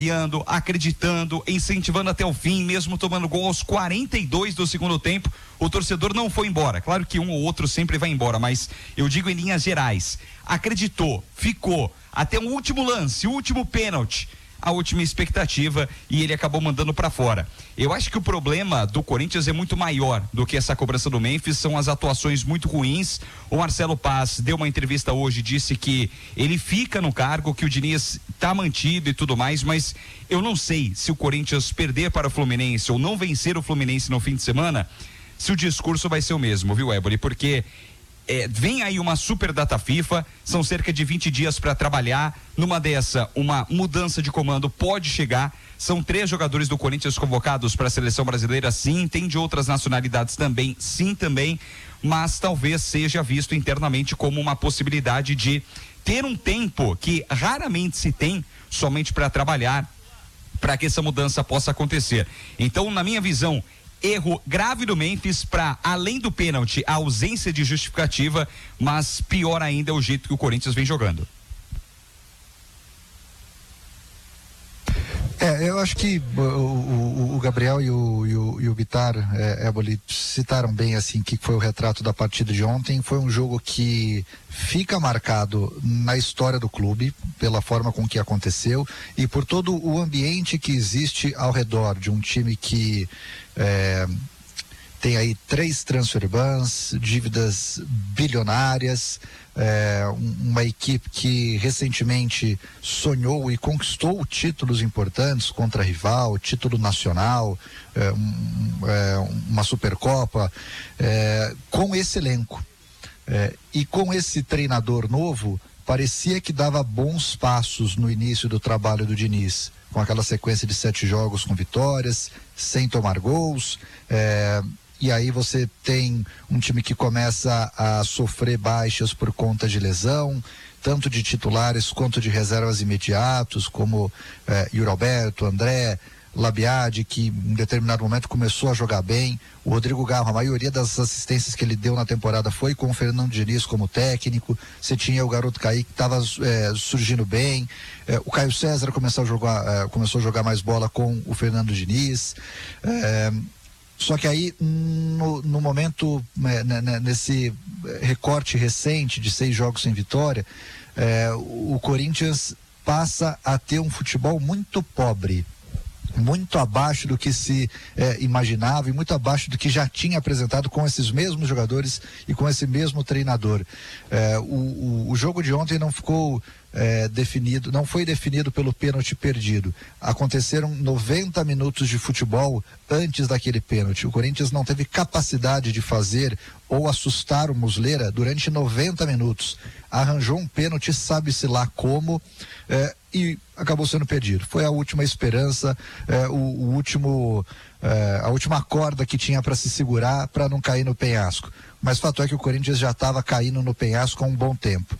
acreditando, incentivando até o fim, mesmo tomando gol aos 42 do segundo tempo, o torcedor não foi embora. Claro que um ou outro sempre vai embora, mas eu digo em linhas gerais, acreditou, ficou até o último lance, o último pênalti, a última expectativa, e ele acabou mandando para fora. Eu acho que o problema do Corinthians é muito maior do que essa cobrança do Memphis, são as atuações muito ruins. O Marcelo Paz deu uma entrevista hoje, disse que ele fica no cargo, que o Diniz tá mantido e tudo mais, mas eu não sei se o Corinthians perder para o Fluminense ou não vencer o Fluminense no fim de semana, se o discurso vai ser o mesmo, viu, Éboli? Porque vem aí uma super data FIFA, são cerca de 20 dias para trabalhar. Numa dessa, uma mudança de comando pode chegar. São 3 jogadores do Corinthians convocados para a seleção brasileira, sim. Tem de outras nacionalidades também, sim, também. Mas talvez seja visto internamente como uma possibilidade de ter um tempo que raramente se tem somente para trabalhar, para que essa mudança possa acontecer. Então, na minha visão, erro grave do Memphis, para além do pênalti, a ausência de justificativa, mas pior ainda é o jeito que o Corinthians vem jogando. Eu acho que o Gabriel e o Bitar Éboli citaram bem assim que foi o retrato da partida de ontem. Foi um jogo que fica marcado na história do clube pela forma com que aconteceu e por todo o ambiente que existe ao redor de um time que tem aí 3 transfer bans, dívidas bilionárias, uma equipe que recentemente sonhou e conquistou títulos importantes contra rival, título nacional, uma Supercopa, com esse elenco. E com esse treinador novo, parecia que dava bons passos no início do trabalho do Diniz, com aquela sequência de 7 jogos com vitórias, sem tomar gols, e aí você tem um time que começa a sofrer baixas por conta de lesão, tanto de titulares quanto de reservas imediatos, como Yuri Alberto, André, Labiade, que em determinado momento começou a jogar bem, o Rodrigo Garro, a maioria das assistências que ele deu na temporada foi com o Fernando Diniz como técnico. Você tinha o garoto Kaique que estava surgindo bem, o Caio César começou a jogar mais bola com o Fernando Diniz, só que aí no momento, nesse recorte recente de 6 jogos sem vitória, o Corinthians passa a ter um futebol muito pobre, muito abaixo do que se imaginava e muito abaixo do que já tinha apresentado com esses mesmos jogadores e com esse mesmo treinador. O jogo de ontem não ficou definido, não foi definido pelo pênalti perdido. Aconteceram 90 minutos de futebol antes daquele pênalti. O Corinthians não teve capacidade de fazer ou assustar o Muslera durante 90 minutos. Arranjou um pênalti, sabe-se lá como, e acabou sendo perdido. Foi a última esperança, a última corda que tinha para se segurar para não cair no penhasco. Mas fato é que o Corinthians já estava caindo no penhasco há um bom tempo.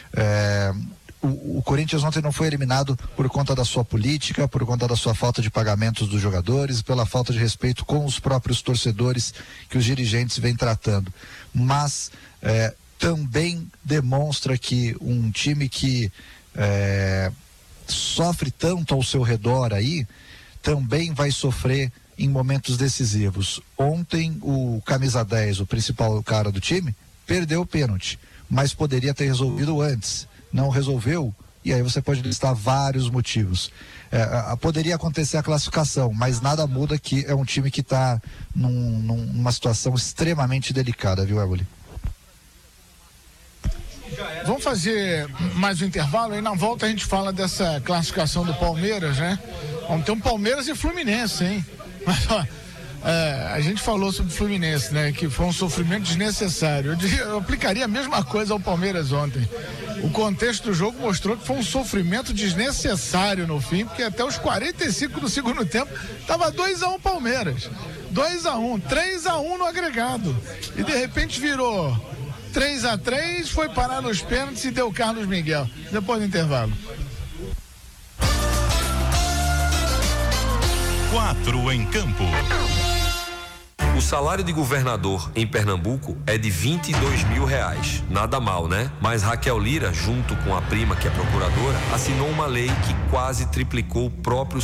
O Corinthians ontem não foi eliminado por conta da sua política, por conta da sua falta de pagamentos dos jogadores, pela falta de respeito com os próprios torcedores que os dirigentes vêm tratando. Mas também demonstra que um time que sofre tanto ao seu redor aí, também vai sofrer em momentos decisivos. Ontem o camisa 10, o principal cara do time, perdeu o pênalti, mas poderia ter resolvido antes. Não resolveu, e aí você pode listar vários motivos. Poderia acontecer a classificação, mas nada muda que é um time que está numa situação extremamente delicada, viu, Éboli? Vamos fazer mais um intervalo, aí na volta a gente fala dessa classificação do Palmeiras, né? Vamos ter um Palmeiras e Fluminense, hein? Mas, ó, a gente falou sobre o Fluminense, né? Que foi um sofrimento desnecessário. Eu aplicaria a mesma coisa ao Palmeiras ontem. O contexto do jogo mostrou que foi um sofrimento desnecessário no fim, porque até os 45 do segundo tempo estava 2-1 Palmeiras. 2-1, 3-1 no agregado. E de repente virou 3-3, foi parar nos pênaltis e deu Carlos Miguel. Depois do intervalo. 4 em campo. O salário de governador em Pernambuco é de R$22.000. Nada mal, né? Mas Raquel Lira, junto com a prima, que é procuradora, assinou uma lei que quase triplicou o próprio